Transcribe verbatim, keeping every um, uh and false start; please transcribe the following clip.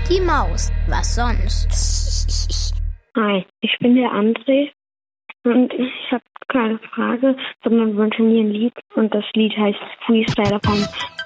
Die Maus. Was sonst? Hi, ich bin der André und ich habe keine Frage, sondern wünsche mir ein Lied und das Lied heißt Freestyler von